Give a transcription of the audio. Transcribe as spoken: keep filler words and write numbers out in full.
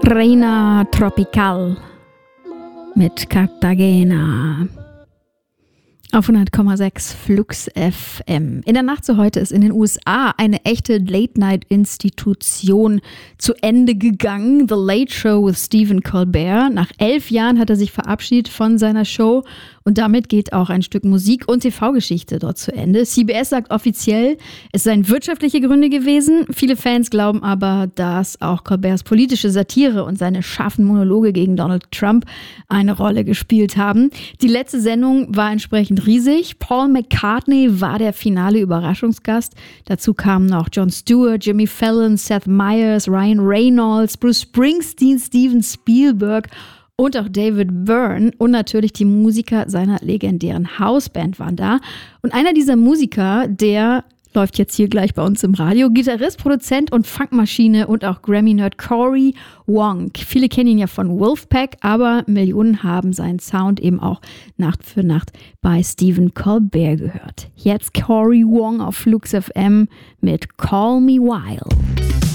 Reina Tropical mit Cartagena. Auf hundert Komma sechs Flux F M. In der Nacht zu heute ist in den U S A eine echte Late-Night-Institution zu Ende gegangen. The Late Show with Stephen Colbert. Nach elf Jahren hat er sich verabschiedet von seiner Show und damit geht auch ein Stück Musik- und T V-Geschichte dort zu Ende. C B S sagt offiziell, es seien wirtschaftliche Gründe gewesen. Viele Fans glauben aber, dass auch Colberts politische Satire und seine scharfen Monologe gegen Donald Trump eine Rolle gespielt haben. Die letzte Sendung war entsprechend riesig. Paul McCartney war der finale Überraschungsgast. Dazu kamen noch Jon Stewart, Jimmy Fallon, Seth Meyers, Ryan Reynolds, Bruce Springsteen, Steven Spielberg und auch David Byrne und natürlich die Musiker seiner legendären Hausband waren da. Und einer dieser Musiker, der läuft jetzt hier gleich bei uns im Radio, Gitarrist, Produzent und Funkmaschine und auch Grammy-Nerd Cory Wong. Viele kennen ihn ja von Wolfpack, aber Millionen haben seinen Sound eben auch Nacht für Nacht bei Stephen Colbert gehört. Jetzt Cory Wong auf Flux F M mit Call Me Wild.